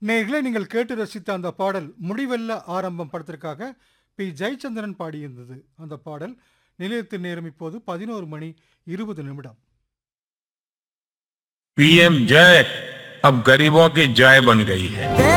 நேயர்களே, நீங்கள் கேட்டு ரசித்த அந்த பாடல் முடிவெல்ல ஆரம்பம் படத்திற்காக பி ஜெயச்சந்திரன் பாடியிருந்தது. அந்த பாடல் நிலையத்தின் நேரம் இப்போது 11:20 पीएम जय अब गरीबों की जय बन गई है.